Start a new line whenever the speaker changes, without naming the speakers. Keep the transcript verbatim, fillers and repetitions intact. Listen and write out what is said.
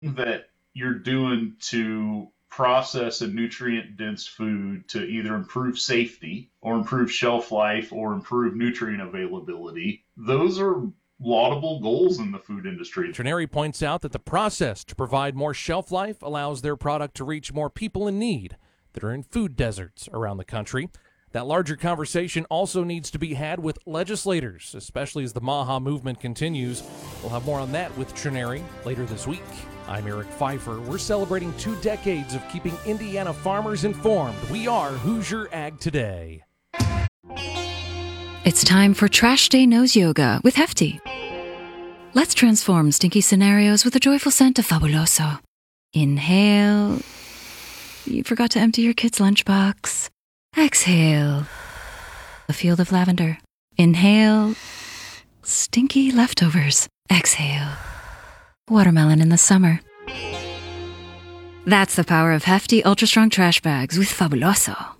that you're doing to process a nutrient dense food to either improve safety or improve shelf life or improve nutrient availability, those are laudable goals in the food industry.
Trineri points out that the process to provide more shelf life allows their product to reach more people in need that are in food deserts around the country. That larger conversation also needs to be had with legislators, especially as the MAHA movement continues. We'll have more on that with Trineri later this week. I'm Eric Pfeiffer. We're celebrating two decades of keeping Indiana farmers informed. We are Hoosier Ag Today.
It's time for Trash Day Nose Yoga with Hefty. Let's transform stinky scenarios with a joyful scent of Fabuloso. Inhale. You forgot to empty your kid's lunchbox. Exhale. A field of lavender. Inhale. Stinky leftovers. Exhale. Watermelon in the summer. That's the power of Hefty Ultra Strong Trash Bags with Fabuloso.